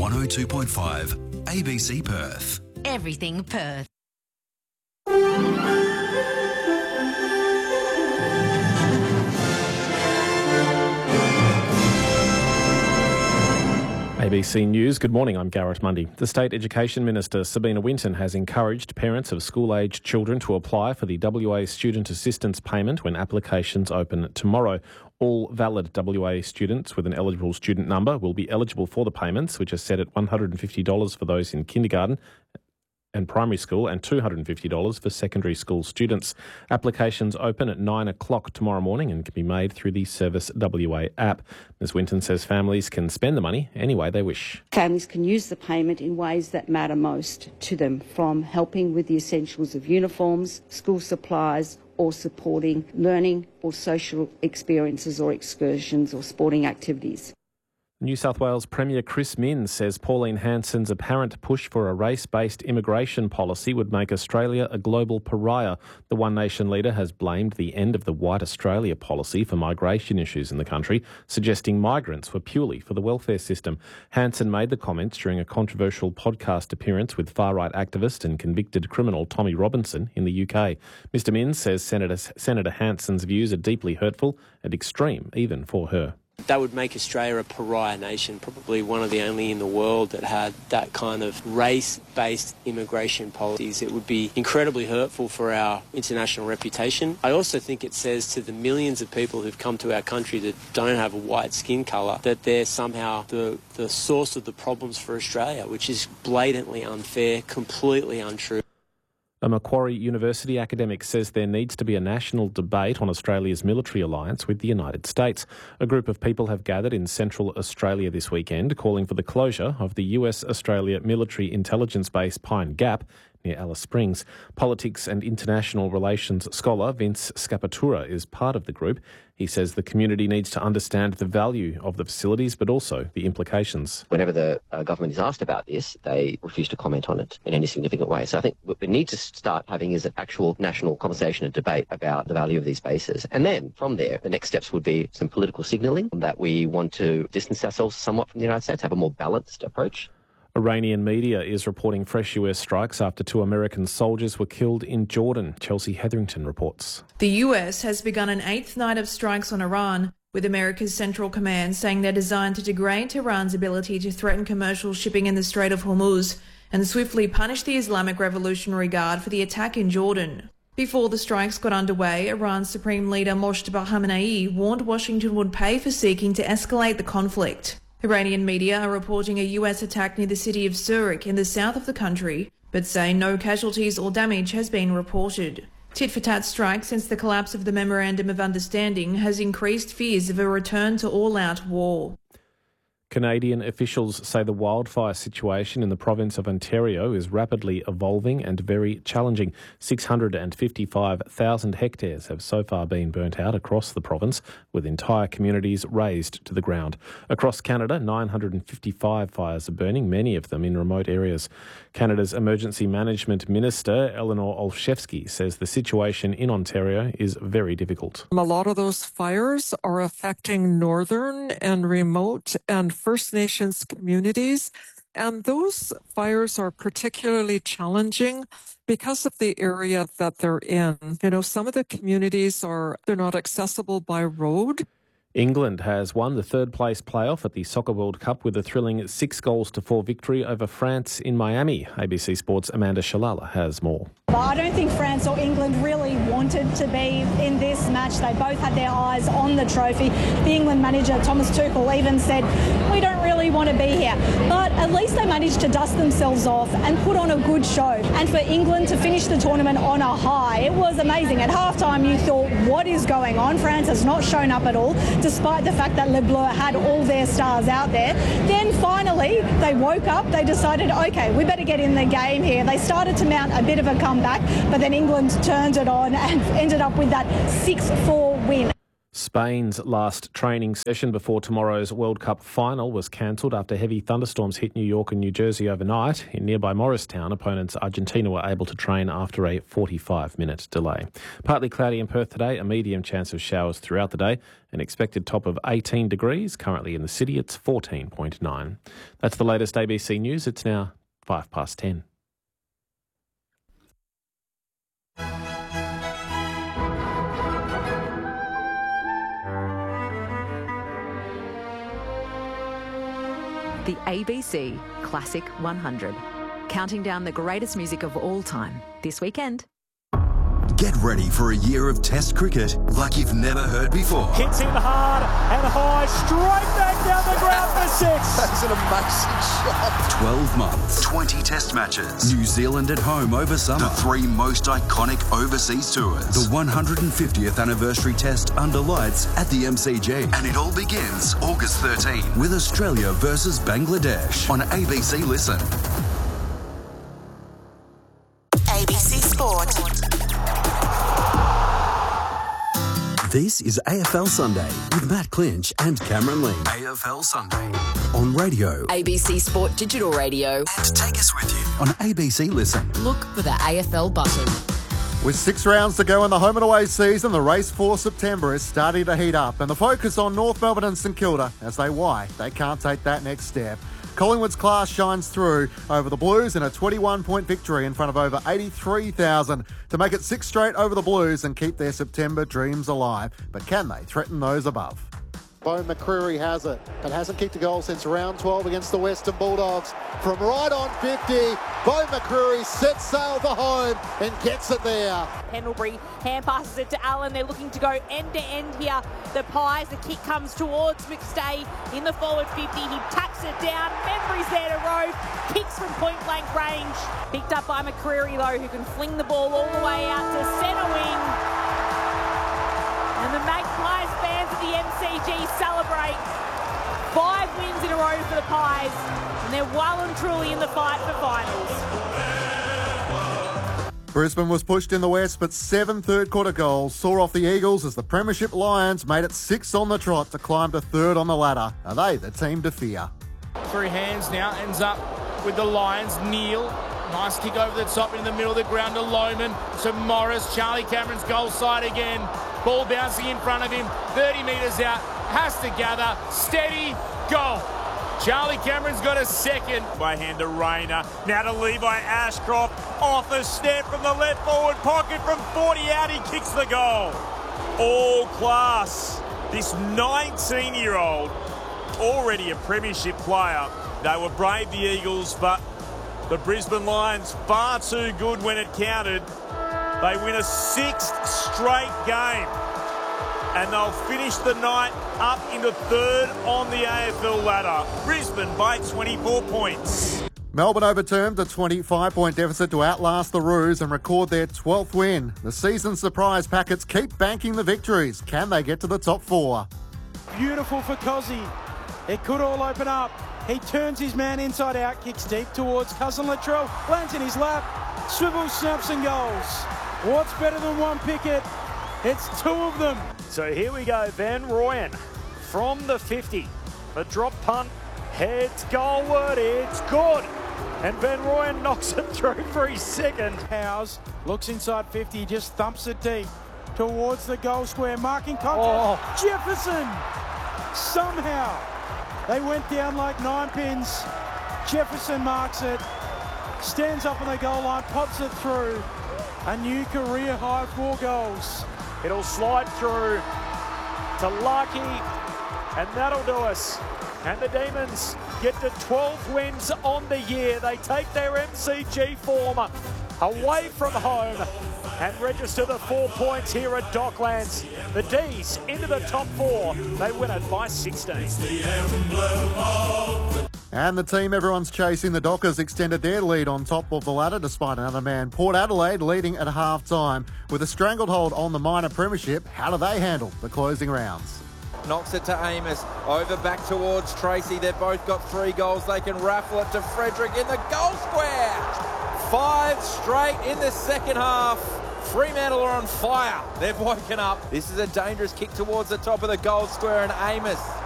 102.5 ABC Perth. Everything Perth. ABC News, good morning, I'm Garrett Mundy. The State Education Minister, Sabina Winton, has encouraged parents of school-aged children to apply for the WA Student Assistance Payment when applications open tomorrow. All valid WA students with an eligible student number will be eligible for the payments, which are set at $150 for those in kindergarten and primary school and $250 for secondary school students. Applications open at 9 o'clock tomorrow morning and can be made through the Service WA app. Ms Winton says families can spend the money any way they wish. Families can use the payment in ways that matter most to them, from helping with the essentials of uniforms, school supplies, or supporting learning or social experiences or excursions or sporting activities. New South Wales Premier Chris Minns says Pauline Hanson's apparent push for a race-based immigration policy would make Australia a global pariah. The One Nation leader has blamed the end of the White Australia policy for migration issues in the country, suggesting migrants were purely for the welfare system. Hanson made the comments during a controversial podcast appearance with far-right activist and convicted criminal Tommy Robinson in the UK. Mr Minns says Senator Hanson's views are deeply hurtful and extreme, even for her. That would make Australia a pariah nation, probably one of the only in the world that had that kind of race-based immigration policies. It would be incredibly hurtful for our international reputation. I also think it says to the millions of people who've come to our country that don't have a white skin colour that they're somehow the source of the problems for Australia, which is blatantly unfair, completely untrue. A Macquarie University academic says there needs to be a national debate on Australia's military alliance with the United States. A group of people have gathered in Central Australia this weekend calling for the closure of the US-Australia military intelligence base Pine Gap near Alice Springs. Politics and international relations scholar Vince Scapatura is part of the group. He says the community needs to understand the value of the facilities, but also the implications. Whenever the government is asked about this, they refuse to comment on it in any significant way. So I think what we need to start having is an actual national conversation and debate about the value of these bases. And then from there, the next steps would be some political signalling that we want to distance ourselves somewhat from the United States, have a more balanced approach. Iranian media is reporting fresh US strikes after 2 American soldiers were killed in Jordan. Chelsea Hetherington reports. The US has begun an 8th night of strikes on Iran, with America's Central Command saying they're designed to degrade Tehran's ability to threaten commercial shipping in the Strait of Hormuz and swiftly punish the Islamic Revolutionary Guard for the attack in Jordan. Before the strikes got underway, Iran's Supreme Leader Moshtaba Khamenei warned Washington would pay for seeking to escalate the conflict. Iranian media are reporting a US attack near the city of Zurich in the south of the country, but say no casualties or damage has been reported. Tit-for-tat strikes since the collapse of the Memorandum of Understanding has increased fears of a return to all-out war. Canadian officials say the wildfire situation in the province of Ontario is rapidly evolving and very challenging. 655,000 hectares have so far been burnt out across the province, with entire communities razed to the ground. Across Canada, 955 fires are burning, many of them in remote areas. Canada's Emergency Management Minister, Eleanor Olszewski, says the situation in Ontario is very difficult. A lot of those fires are affecting northern and remote and First Nations communities, and those fires are particularly challenging because of the area that they're in. You know, some of the communities they're not accessible by road. England has won the third-place playoff at the Soccer World Cup with a thrilling 6-4 victory over France in Miami. ABC Sports' Amanda Shalala has more. I don't think France or England really wanted to be in this match. They both had their eyes on the trophy. The England manager, Thomas Tuchel, even said, "We don't really want to be here." But at least they managed to dust themselves off and put on a good show. And for England to finish the tournament on a high, it was amazing. At halftime, you thought, what is going on? France has not shown up at all, despite the fact that Le Bleu had all their stars out there. Then finally, they woke up. They decided, okay, we better get in the game here. They started to mount a bit of a comeback, but then England turned it on and ended up with that 6-4 win. Spain's last training session before tomorrow's World Cup final was cancelled after heavy thunderstorms hit New York and New Jersey overnight. In nearby Morristown, opponents Argentina were able to train after a 45-minute delay. Partly cloudy in Perth today, a medium chance of showers throughout the day, an expected top of 18 degrees. Currently in the city, it's 14.9. That's the latest ABC News. It's now 10:05. The ABC Classic 100. Counting down the greatest music of all time this weekend. Get ready for a year of Test cricket like you've never heard before. Hits him hard and high, straight back down the ground for 6. That's an amazing shot. 12 months, 20 Test matches. New Zealand at home over summer. The 3 most iconic overseas tours. The 150th anniversary Test under lights at the MCG. And it all begins August 13 with Australia versus Bangladesh on ABC Listen. ABC Sport. This is AFL Sunday with Matt Clinch and Cameron Lee. AFL Sunday on radio. ABC Sport Digital Radio. And take us with you on ABC Listen. Look for the AFL button. With 6 rounds to go in the home and away season, the race for September is starting to heat up, and the focus on North Melbourne and St Kilda as they can't take that next step. Collingwood's class shines through over the Blues in a 21-point victory in front of over 83,000 to make it 6 straight over the Blues and keep their September dreams alive. But can they threaten those above? Bo McCreary has it, but hasn't kicked a goal since round 12 against the Western Bulldogs. From right on 50, Bo McCreary sets sail for home and gets it there. Pendlebury hand passes it to Allen. They're looking to go end to end here. The Pies, the kick comes towards McStay in the forward 50. He tacks it down. Memory's there to Rove. Kicks from point blank range. Picked up by McCreary though, who can fling the ball all the way out to centre wing. And the Magpies fans at the MCG celebrate 5 wins in a row for the Pies, and they're well and truly in the fight for finals. Brisbane was pushed in the West, but 7 third-quarter goals saw off the Eagles as the Premiership Lions made it 6 on the trot to climb to 3rd on the ladder. Are they the team to fear? Through hands now, ends up with the Lions. Neil, nice kick over the top in the middle of the ground to Lohman, to Morris. Charlie Cameron's goal side again. Ball bouncing in front of him, 30 metres out, has to gather, steady, goal. Charlie Cameron's got a second. By hand to Rayner, now to Levi Ashcroft, off a step from the left forward pocket from 40 out, he kicks the goal. All class. This 19-year-old, already a premiership player. They were brave, the Eagles, but the Brisbane Lions far too good when it counted. They win a 6th straight game, and they'll finish the night up into 3rd on the AFL ladder. Brisbane by 24 points. Melbourne overturned the 25-point deficit to outlast the Roos and record their 12th win. The season surprise packets keep banking the victories. Can they get to the top 4? Beautiful for Cozzy. It could all open up. He turns his man inside out, kicks deep towards Cousin Latrell, lands in his lap, swivels, snaps and goals. What's better than one picket? It's 2 of them. So here we go, Van Rooyen from the 50. The drop punt heads goalward, it's good. And Van Rooyen knocks it through for his second. Howes looks inside 50, just thumps it deep towards the goal square, marking contact. Jefferson! Somehow they went down like 9 pins. Jefferson marks it, stands up on the goal line, pops it through. A new career high 4 goals. It'll slide through to Larkey, and that'll do us. And the Demons get to 12 wins on the year. They take their MCG form away from home and register the 4 points here at Docklands. The D's into the top 4. They win it by 16. And the team everyone's chasing, the Dockers, extended their lead on top of the ladder despite another man. Port Adelaide leading at half-time. With a strangled on the minor premiership, how do they handle the closing rounds? Knocks it to Amos, over back towards Tracy. They've both got 3 goals. They can raffle it to Frederick in the goal square. 5 straight in the second half Fremantle are on fire. They've woken up. This is a dangerous kick towards the top of the goal square, and Amos